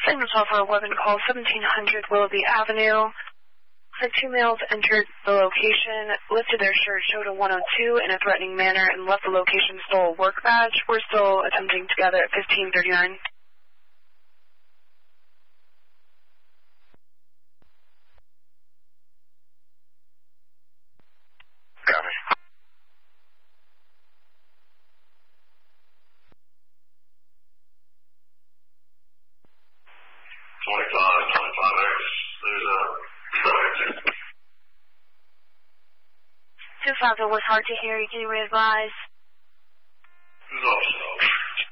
Signal 12 for a weapon call, 1700 Willoughby Avenue. The 2 males entered the location, lifted their shirt, showed a 102 in a threatening manner, and left the location, stole a work badge. We're still attempting to gather at 1539. Copy. 25X. There's a 2-5, it was hard to hear you. Can you re-advise? Who's officer?